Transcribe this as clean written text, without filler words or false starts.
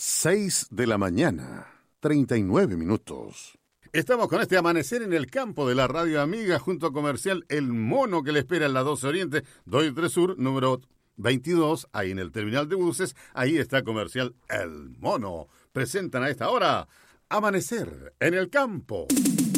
6 de la mañana, 39 minutos. Estamos con este amanecer en el campo de la radio amiga junto a Comercial El Mono que le espera en la 12 Oriente, 23 Sur, número 22, ahí en el terminal de buses. Ahí está Comercial El Mono. Presentan a esta hora Amanecer en el campo.